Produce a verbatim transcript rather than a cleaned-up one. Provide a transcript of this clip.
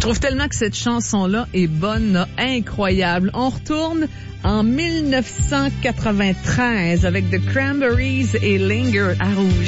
trouve tellement que cette chanson-là est bonne, là, incroyable. On retourne en dix-neuf cent quatre-vingt-treize avec The Cranberries et Linger à Rouge.